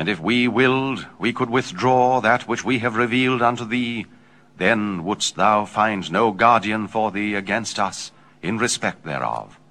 And if we willed, we could withdraw that which we have revealed unto thee. Then wouldst thou find no guardian for thee against us in respect thereof.